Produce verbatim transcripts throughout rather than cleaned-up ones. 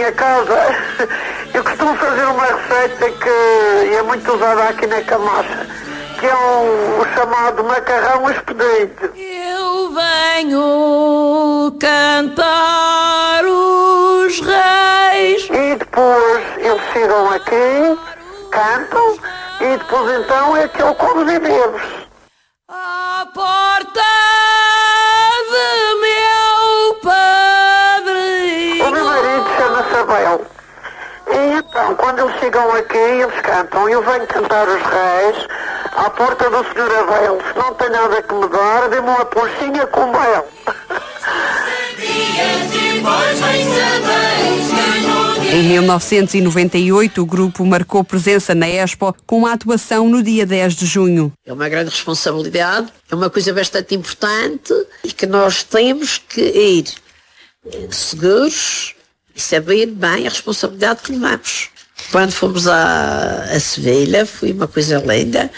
minha casa, eu costumo fazer uma receita que é muito usada aqui na Camacha, que é um, o chamado macarrão expedido. Eu venho cantar os reis. E depois eles chegam aqui, cantam, e depois então é que eu como e bebo. À porta de meu padrinho. O meu marido chama-se Abel. E então, quando eles chegam aqui, eles cantam. Eu venho cantar os reis à porta do senhor Abel. Se não tem nada que me dar, dê-me uma ponchinha com mel. Em mil novecentos e noventa e oito, o grupo marcou presença na Expo com uma atuação no dia dez de junho. É uma grande responsabilidade, é uma coisa bastante importante e que nós temos que ir seguros e saber bem a responsabilidade que levamos. Quando fomos a, a Sevilha foi uma coisa linda,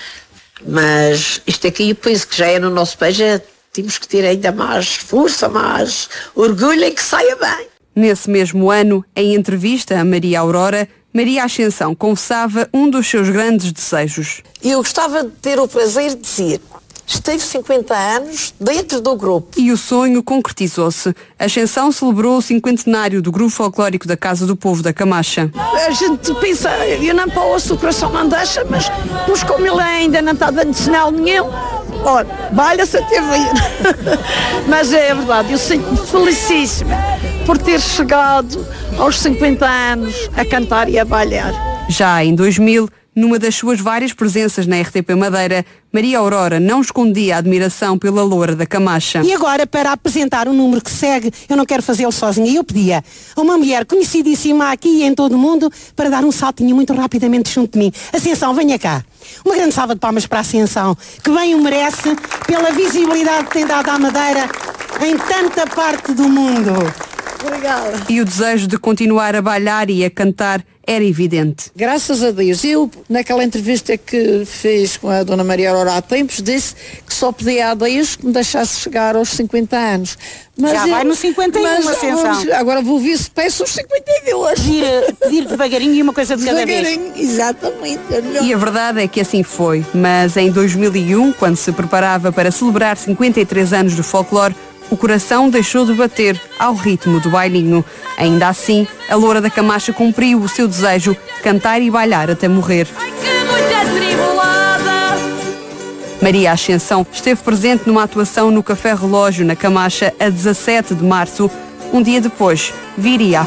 mas isto aqui eu penso que já é no nosso país, já temos que ter ainda mais força, mais orgulho em que saia bem. Nesse mesmo ano, em entrevista a Maria Aurora, Maria Ascensão confessava um dos seus grandes desejos. Eu gostava de ter o prazer de dizer, esteve cinquenta anos dentro do grupo. E o sonho concretizou-se. Ascensão celebrou o cinquentenário do grupo folclórico da Casa do Povo da Camacha. A gente pensa, eu não posso, o coração não deixa, mas pois como ele ainda não está dando sinal nenhum, olha, balha-se até vir. Mas é verdade, eu sinto-me felicíssima por ter chegado aos cinquenta anos a cantar e a balhar. Já em dois mil, numa das suas várias presenças na R T P Madeira, Maria Aurora não escondia a admiração pela loura da Camacha. E agora, para apresentar o número que segue, eu não quero fazê-lo sozinha. Eu pedia a uma mulher conhecidíssima aqui e em todo o mundo para dar um saltinho muito rapidamente junto de mim. Ascensão, venha cá. Uma grande salva de palmas para a Ascensão, que bem o merece pela visibilidade que tem dado à Madeira em tanta parte do mundo. Obrigada. E o desejo de continuar a balhar e a cantar era evidente. Graças a Deus. Eu, naquela entrevista que fiz com a Dona Maria Aurora há tempos, disse que só pedia a Deus que me deixasse chegar aos cinquenta anos. Mas já eu, vai no cinquenta e um, Ascensão. Vou, agora vou ver se peço os cinquenta e dois. Pedir, pedir devagarinho e uma coisa de cada vez. Devagarinho, exatamente. É e a verdade é que assim foi. Mas em dois mil e um, quando se preparava para celebrar cinquenta e três anos do folclore, o coração deixou de bater ao ritmo do bailinho. Ainda assim, a loura da Camacha cumpriu o seu desejo, cantar e bailar até morrer. Ai, que muito atribulada. Maria Ascensão esteve presente numa atuação no Café Relógio, na Camacha, a dezassete de março. Um dia depois, viria a